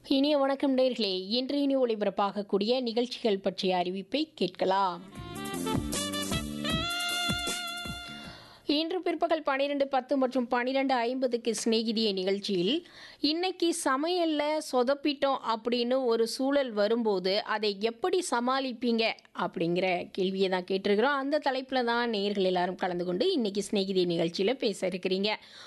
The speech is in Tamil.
இனிய வணக்கம் நேயர்களே. இன்று இனி ஒளிபரப்பாகக்கூடிய நிகழ்ச்சிகள் பற்றிய அறிவிப்பை கேட்கலாம். இன்று பிற்பகல் 12:10 மற்றும் 12:50க்கு சிநேகிதிய நிகழ்ச்சியில் இன்னைக்கு சமையல்ல சொதப்பிட்டோம் அப்படின்னு ஒரு சூழல் வரும்போது அதை எப்படி சமாளிப்பீங்க அப்படிங்கிற கேள்வியை தான் கேட்டிருக்கிறோம். அந்த தலைப்பில் தான் நேயர்கள் எல்லாரும் கலந்து கொண்டு இன்னைக்கு சிநேகிதிய நிகழ்ச்சியில் பேச இருக்கிறீங்க.